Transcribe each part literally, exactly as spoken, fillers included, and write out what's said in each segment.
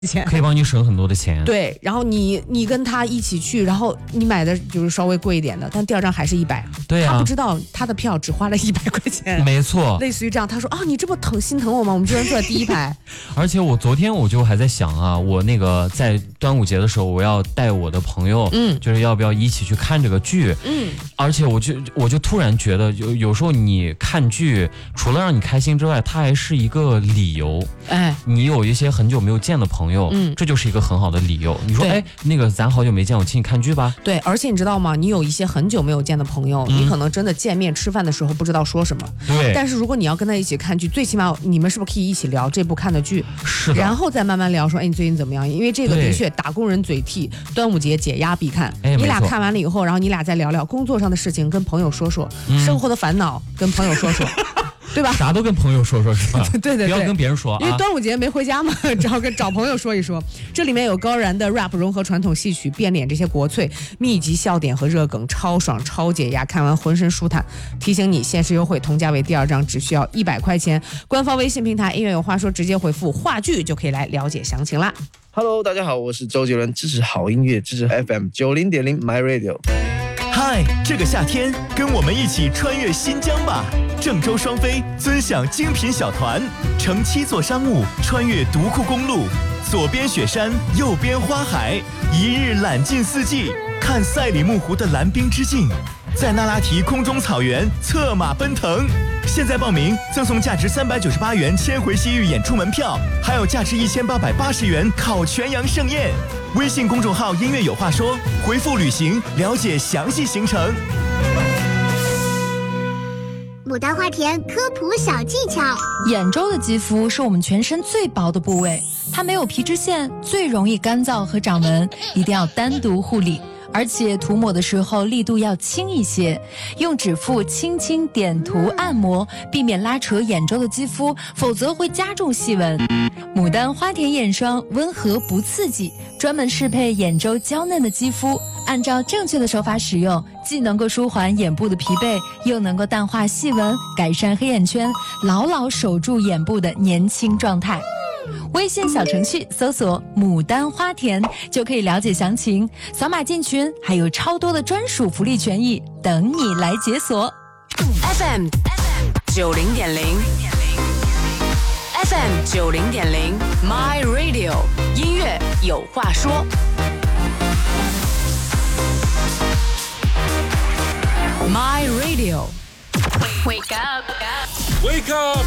钱， 可以帮你省很多的钱。 对，然后你你跟他一起去，然后你买的就是稍微贵一点的，但第二张还是一百。 对啊， 他不知道他的票只花了一百块钱。 没错， 类似于这样，他说啊，你这么疼心疼我吗？我们居然坐在第一排。 而且我昨天我就还在想啊，我那个在端午节的时候，我要带我的朋友，嗯，就是要不要一起去看这个剧，嗯，而且我就我就突然觉得，有有时候你看剧，除了让你开心之外，它还是一个理由。哎，你有一些很久没有见的朋友，嗯，这就是一个很好的理由。你说，哎，那个咱好久没见，我请你看剧吧。 对，而且你知道吗？你有一些很久没有见的朋友，嗯、你可能真的见面吃饭的时候不知道说什么。 对。 但是如果你要跟他一起看剧，最起码你们是不是可以一起聊这部看的剧？ 是的。 然后再慢慢聊说，哎，你最近怎么样？因为这个的确打工人嘴替，端午节解压必看。哎，你俩看完了以后，然后你俩再聊聊工作上的事情，跟朋友说说，嗯、生活的烦恼跟朋友说说。对吧？ 啥都跟朋友说说是吧？ 对对对， 不要跟别人说啊。 因为端午节没回家嘛，只好跟找朋友说一说。这里面有高燃的 rap 融合传统戏曲、变脸这些国粹，密集笑点和热梗，超爽超解压，看完浑身舒坦。提醒你，限时优惠，同价位第二张只需要一百块钱。官方微信平台音乐有话说，直接回复话剧就可以来了解详情啦。 Hello， 大家好，我是周杰伦，支持好音乐，支持 F M 九零点零 My Radio。 嗨，这个夏天跟我们一起穿越新疆吧！郑州双飞尊享精品小团，乘七座商务穿越独库公路，左边雪山，右边花海，一日揽尽四季，看赛里木湖的蓝冰之境，在那拉提空中草原策马奔腾。现在报名赠送价值三百九十八元千回西域演出门票，还有价值一千八百八十元烤全羊盛宴。微信公众号音乐有话说，回复旅行了解详细行程。 牡丹花田科普小技巧： 眼周的肌肤是我们全身最薄的部位，它没有皮脂腺，最容易干燥和长纹，一定要单独护理。而且涂抹的时候力度要轻一些，用指腹轻轻点涂按摩，避免拉扯眼周的肌肤，否则会加重细纹。牡丹花田眼霜温和不刺激，专门适配眼周娇嫩的肌肤，按照正确的手法使用，既能够舒缓眼部的疲惫，又能够淡化细纹，改善黑眼圈，牢牢守住眼部的年轻状态。微信小程序搜索牡丹花田就可以了解详情，扫码进群还有超多的专属福利权益等你来解锁。 F M 九零点零 F M 九零点零 My Radio 音乐有话说。My Radio Wake up Wake up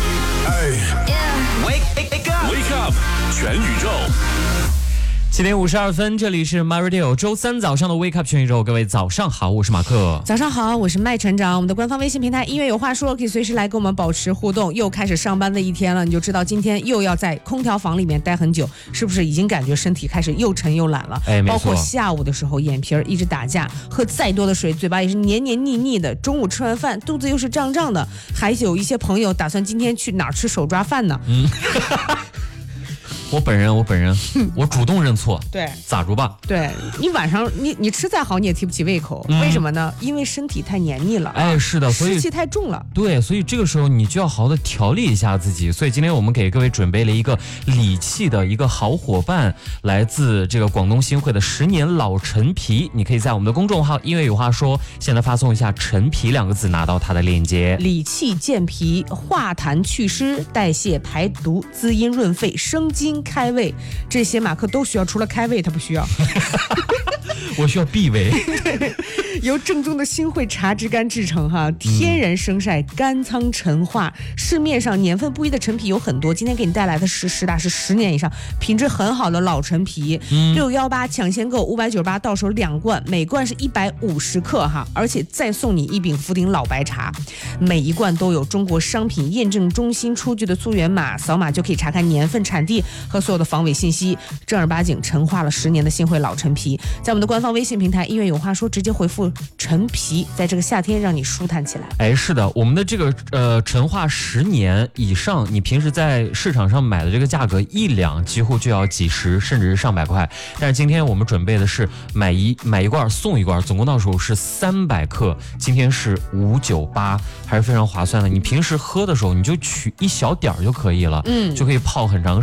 Yeah Wake Wake up Wake up 全宇宙。 七点五十二分，这里是 My Radio 周三早上的 Wake Up 全宇宙，各位早上好，我是马克。 早上好，我是麦船长。我们的官方微信平台音乐有话说，可以随时来跟我们保持互动。又开始上班的一天了，你就知道今天又要在空调房里面待很久，是不是已经感觉身体开始又沉又懒了？ 哎，没错。 包括下午的时候眼皮儿一直打架，喝再多的水，嘴巴也是黏黏腻腻的。中午吃完饭，肚子又是胀胀的。还有一些朋友打算今天去哪儿吃手抓饭呢？嗯。 我本人，我本人，我主动认错。 对， 咋着吧？ 对你晚上你你吃再好，你也提不起胃口。嗯、为什么呢？因为身体太黏腻了。 哎，是的，所以湿气太重了。 对，所以这个时候你就要好好的调理一下自己。所以今天我们给各位准备了一个理气的一个好伙伴，来自这个广东新会的十年老陈皮。你可以在我们的公众号音乐有话说，现在发送一下陈皮两个字，拿到它的链接。 理气健脾，化痰祛湿，代谢排毒，滋阴润肺，生津开胃，这些马克都需要，除了开胃他不需要。 我需要避胃。 由正宗的新会茶枝干制成哈，天然生晒，干仓陈化。市面上年份不一的陈皮有很多，今天给你带来的是实打实十年以上品质很好的老陈皮。六幺八抢先购五百九十八，到手两罐，每罐是一百五十克哈，而且再送你一饼福鼎老白茶，每一罐都有中国商品验证中心出具的溯源码，扫码就可以查看年份、产地和所有的防伪信息。正儿八经陈化了十年的新会老陈皮，在我们的官方微信平台音乐有话说，直接回复陈皮，在这个夏天让你舒坦起来。 哎，是的，我们的这个呃陈化十年以上，你平时在市场上买的这个价格一两几乎就要几十甚至是上百块，但是今天我们准备的是买一买一罐送一罐，总共到手是三百克，今天是五九八，还是非常划算的。你平时喝的时候你就取一小点就可以了，嗯，就可以泡很长时间，而且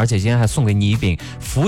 且今天还送给你一饼福